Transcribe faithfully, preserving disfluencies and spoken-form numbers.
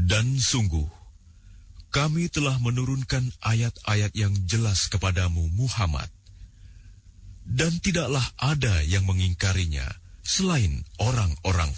Dan sungguh, kami telah menurunkan ayat-ayat yang jelas kepadamu, Muhammad. Dan tidaklah ada yang mengingkarinya selain orang-orang